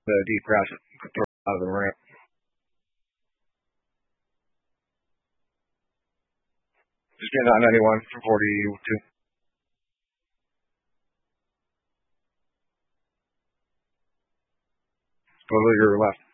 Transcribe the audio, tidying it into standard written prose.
The deep grass out of the ramp. Just getting on 91 from 42. Go to your left.